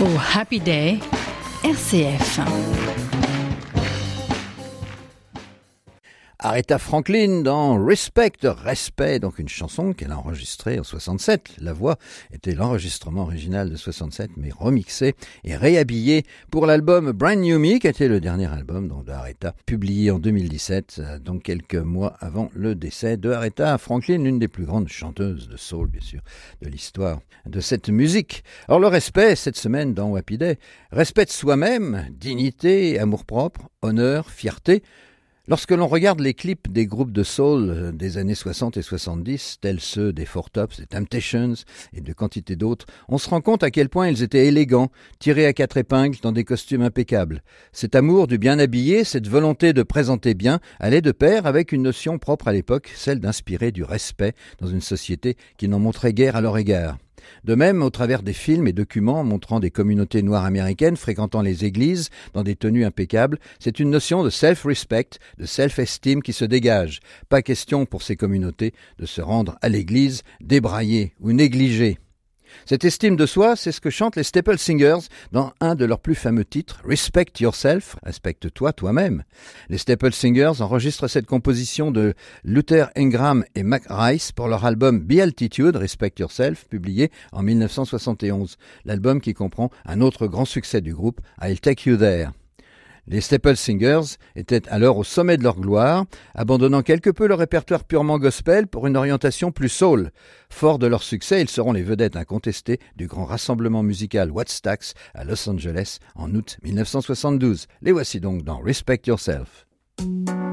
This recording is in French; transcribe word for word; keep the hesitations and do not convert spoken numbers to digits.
Pour Happy Day, R C F. Aretha Franklin dans Respect, Respect, donc une chanson qu'elle a enregistrée en soixante-sept. La voix était l'enregistrement original de soixante-sept, mais remixé et réhabillé pour l'album Brand New Me, qui était le dernier album donc, d'Aretha, publié en deux mille dix-sept, donc quelques mois avant le décès de Aretha Franklin, l'une des plus grandes chanteuses de soul, bien sûr, de l'histoire de cette musique. Alors le respect, cette semaine dans Happy Day, respect de soi-même, dignité, amour-propre, honneur, fierté. Lorsque l'on regarde les clips des groupes de soul des années soixante et soixante-dix, tels ceux des Four Tops, des Temptations et de quantité d'autres, on se rend compte à quel point ils étaient élégants, tirés à quatre épingles dans des costumes impeccables. Cet amour du bien habillé, cette volonté de présenter bien, allait de pair avec une notion propre à l'époque, celle d'inspirer du respect dans une société qui n'en montrait guère à leur égard. De même, au travers des films et documents montrant des communautés noires américaines fréquentant les églises dans des tenues impeccables, c'est une notion de self-respect, de self-esteem qui se dégage. Pas question pour ces communautés de se rendre à l'église débraillées ou négligées. Cette estime de soi, c'est ce que chantent les Staple Singers dans un de leurs plus fameux titres, Respect Yourself, respecte-toi toi-même. Les Staple Singers enregistrent cette composition de Luther Ingram et Mac Rice pour leur album Be Altitude, Respect Yourself, publié en dix-neuf cent soixante et onze. L'album qui comprend un autre grand succès du groupe, I'll Take You There. Les Staple Singers étaient alors au sommet de leur gloire, abandonnant quelque peu le répertoire purement gospel pour une orientation plus soul. Forts de leur succès, ils seront les vedettes incontestées du grand rassemblement musical Woodstock à Los Angeles en août dix-neuf cent soixante-douze. Les voici donc dans Respect Yourself.